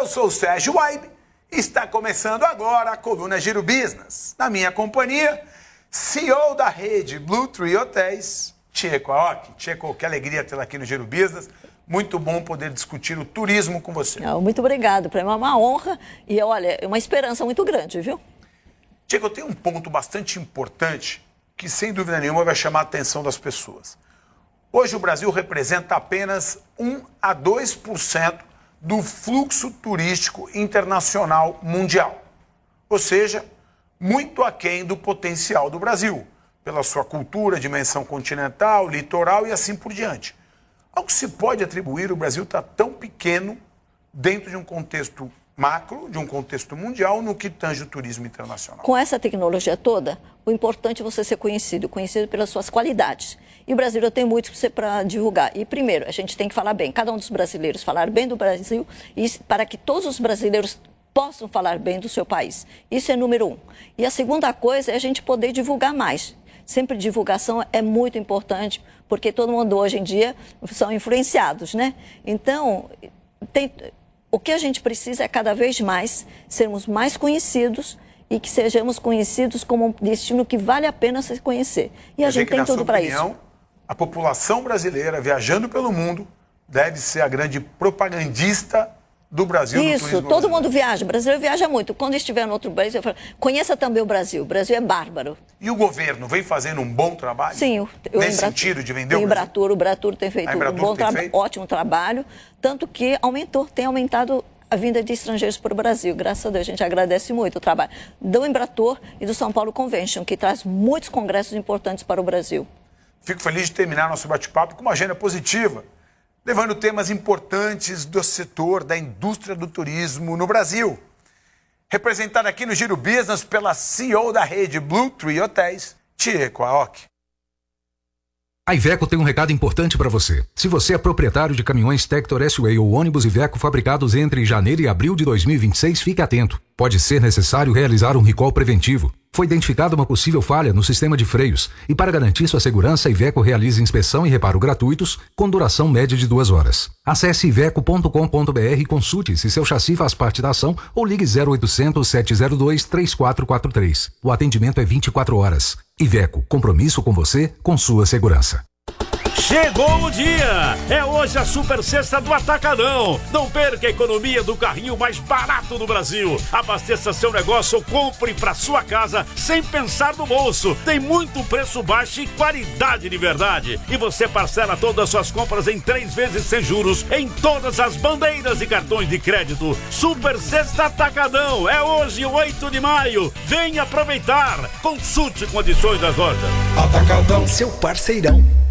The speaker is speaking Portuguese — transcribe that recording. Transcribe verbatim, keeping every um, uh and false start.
sou o Sérgio Waibe e está começando agora a coluna Giro Business. Na minha companhia, C E O da rede Blue Tree Hotéis, Tcheco Aoki. Tcheco, que alegria tê-la aqui no Giro Business. Muito bom poder discutir o turismo com você. Muito obrigado, para mim é uma honra e, olha, é uma esperança muito grande, viu? Tcheco, tem um ponto bastante importante que, sem dúvida nenhuma, vai chamar a atenção das pessoas. Hoje o Brasil representa apenas um a dois por cento do fluxo turístico internacional mundial. Ou seja, muito aquém do potencial do Brasil, pela sua cultura, dimensão continental, litoral e assim por diante. Ao que se pode atribuir, o Brasil está tão pequeno dentro de um contexto macro, de um contexto mundial, no que tange o turismo internacional. Com essa tecnologia toda, o importante é você ser conhecido, conhecido pelas suas qualidades. E o Brasil tem muito para divulgar. E primeiro, a gente tem que falar bem, cada um dos brasileiros falar bem do Brasil, e para que todos os brasileiros possam falar bem do seu país. Isso é número um. E a segunda coisa é a gente poder divulgar mais. Sempre divulgação é muito importante, porque todo mundo hoje em dia são influenciados, né? Então, tem... o que a gente precisa é cada vez mais sermos mais conhecidos e que sejamos conhecidos como um destino que vale a pena se conhecer. E a gente tem tudo para isso. A população brasileira viajando pelo mundo deve ser a grande propagandista do Brasil. Isso, todo mundo viaja, o brasileiro viaja muito. Quando estiver no outro país, eu falo, conheça também o Brasil, o Brasil é bárbaro. E o governo vem fazendo um bom trabalho? Sim. Eu, eu nesse sentido de vender o Brasil? Embratur, o Embratur tem feito um bom trabalho, ótimo trabalho, tanto que aumentou, tem aumentado a vinda de estrangeiros para o Brasil. Graças a Deus, a gente agradece muito o trabalho do Embratur e do São Paulo Convention, que traz muitos congressos importantes para o Brasil. Fico feliz de terminar nosso bate-papo com uma agenda positiva, levando temas importantes do setor da indústria do turismo no Brasil. Representado aqui no Giro Business pela C E O da rede Blue Tree Hotéis, Tcheco Aoki. A Iveco tem um recado importante para você. Se você é proprietário de caminhões Tector S-Way ou ônibus Iveco fabricados entre janeiro e abril de dois mil e vinte e seis, fique atento. Pode ser necessário realizar um recall preventivo. Foi identificada uma possível falha no sistema de freios e, para garantir sua segurança, a Iveco realiza inspeção e reparo gratuitos com duração média de duas horas. Acesse iveco ponto com ponto br e consulte se seu chassi faz parte da ação ou ligue zero oitocentos, sete zero dois, três quatro quatro três. O atendimento é vinte e quatro horas. Iveco, compromisso com você, com sua segurança. Chegou o dia! É hoje a super sexta do Atacadão. Não perca a economia do carrinho mais barato do Brasil. Abasteça seu negócio ou compre para sua casa sem pensar no bolso. Tem muito preço baixo e qualidade de verdade. E você parcela todas as suas compras em três vezes sem juros em todas as bandeiras e cartões de crédito. Super Sexta Atacadão. É hoje, oito de maio. Venha aproveitar. Consulte condições das lojas. Atacadão, seu parceirão.